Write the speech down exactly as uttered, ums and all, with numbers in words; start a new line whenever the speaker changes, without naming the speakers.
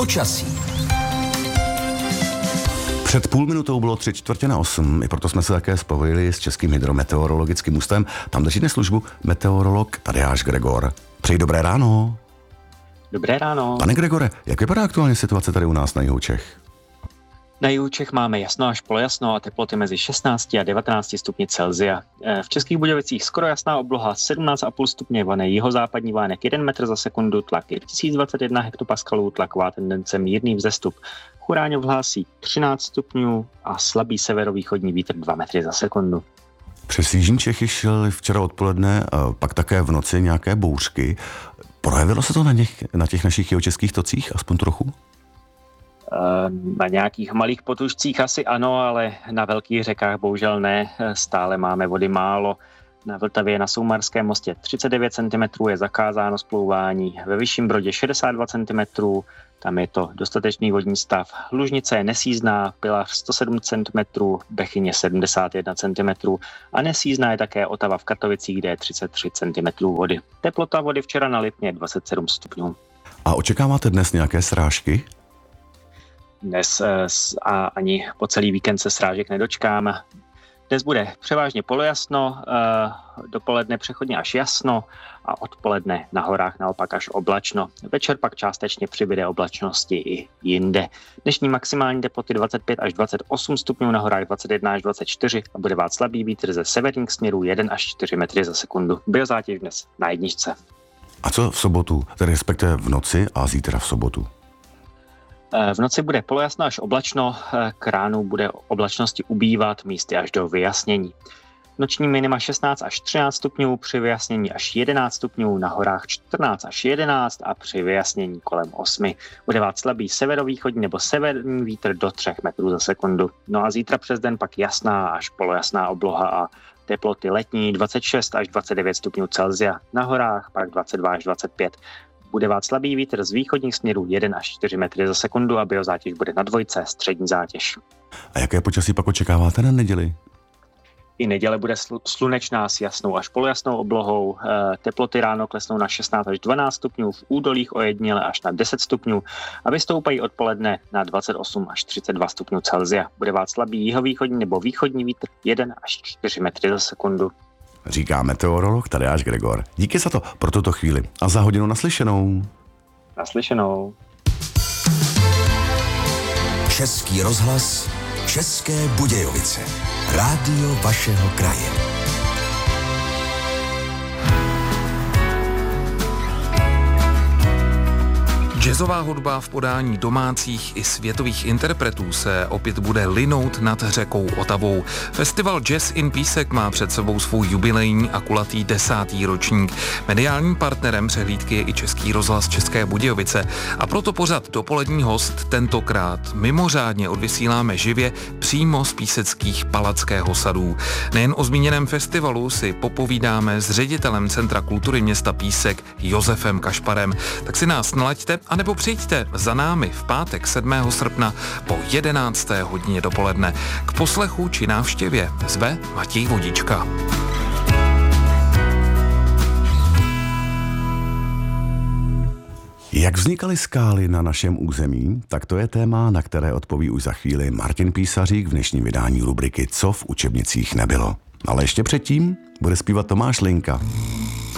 Počasí.
Před půl minutou bylo tři čtvrtě na osm, i proto jsme se také spojili s Českým hydrometeorologickým ústavem. Tam drží dnes službu meteorolog Tadeáš Gregor. Přeji dobré ráno.
Dobré ráno.
Pane Gregore, jak vypadá aktuálně situace tady u nás na jihu Čech?
Na jihu Čech máme jasno až polojasno a teploty mezi šestnáct a devatenáct stupni Celsia. V Českých Budějovicích skoro jasná obloha, sedmnáct celá pět stupně, vane jihozápadní vánek jeden metr za sekundu, tlak je tisíc dvacet jedna hektopaskalů, tlaková tendence mírný vzestup. Churáňov hlásí třináct stupňů a slabý severovýchodní vítr dva metry za sekundu.
Přes jižní Čechy šel včera odpoledne, pak také v noci nějaké bouřky. Projevilo se to na těch, na těch našich jihočeských tocích aspoň trochu?
Na nějakých malých potužcích asi ano, ale na velkých řekách bohužel ne. Stále máme vody málo. Na Vltavě na Soumarském mostě třicet devět centimetrů je zakázáno splouvání. Ve Vyšším Brodě šedesát dva centimetrů, tam je to dostatečný vodní stav. Lužnice je nesízná, Pilař sto sedm centimetrů, Bechyně sedmdesát jedna centimetrů a nesízná je také Otava v Katovicích, kde je třicet tři centimetrů vody. Teplota vody včera na Lipně dvacet sedm stupňů.
A očekáváte dnes nějaké srážky?
Dnes a ani po celý víkend se srážek nedočkám. Dnes bude převážně polojasno, dopoledne přechodně až jasno a odpoledne na horách naopak až oblačno. Večer pak částečně přibyde oblačnosti i jinde. Dnešní maximální teploty dvacet pět až dvacet osm stupňů, na horách dvacet jedna až dvacet čtyři a bude vát slabý vítr ze severních směrů jeden až čtyři metry za sekundu. Biozátěž dnes na jedničce.
A co v sobotu, tedy respektive v noci a zítra v sobotu?
V noci bude polojasno až oblačno, k ránu bude oblačnosti ubývat, místy až do vyjasnění. Noční minima šestnáct až třináct stupňů, při vyjasnění až jedenáct stupňů, na horách čtrnáct až jedenáct a při vyjasnění kolem osm. Bude vát slabý severovýchodní nebo severní vítr do tři metrů za sekundu. No a zítra přes den pak jasná až polojasná obloha a teploty letní dvacet šest až dvacet devět stupňů Celsia, na horách pak dvacet dva až dvacet pět. Bude vát slabý vítr z východních směrů jeden až čtyři metry za sekundu a biozátěž bude na dvojce, střední zátěž.
A jaké počasí pak očekáváte na neděli?
I neděle bude sl- slunečná s jasnou až polojasnou oblohou. E, teploty ráno klesnou na šestnáct až dvanáct stupňů, v údolích ojediněle až na deset stupňů a vystoupají odpoledne na dvacet osm až třicet dva stupňů Celsia. Bude vát slabý jihovýchodní nebo východní vítr jeden až čtyři metry za sekundu.
Říká meteorolog Tadeáš Gregor. Díky za to pro tuto chvíli a za hodinu naslyšenou.
Naslyšenou.
Český rozhlas, České Budějovice. Rádio vašeho kraje.
Jazzová hudba v podání domácích i světových interpretů se opět bude linout nad řekou Otavou. Festival Jazz in Písek má před sebou svůj jubilejní a kulatý desátý ročník. Mediálním partnerem přehlídky je i Český rozhlas České Budějovice a proto pořad Dopolední host tentokrát mimořádně odvysíláme živě přímo z píseckých Palackého sadů. Nejen o zmíněném festivalu si popovídáme s ředitelem Centra kultury města Písek Josefem Kašparem. Tak si nás nalaďte a nebo přijďte za námi v pátek sedmého srpna po jedenácté hodině dopoledne. K poslechu či návštěvě zve Matěj Vodička.
Jak vznikaly skály na našem území, tak to je téma, na které odpoví už za chvíli Martin Písařík v dnešním vydání rubriky Co v učebnicích nebylo. Ale ještě předtím bude zpívat Tomáš Linka.